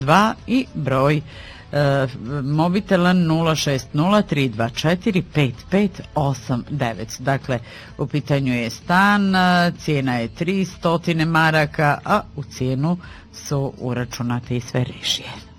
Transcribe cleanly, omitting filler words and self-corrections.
i broj mobitela 06032455589. Dakle, u pitanju je stan, cijena je 300 maraka, a u cijenu su uračunate i sve režije.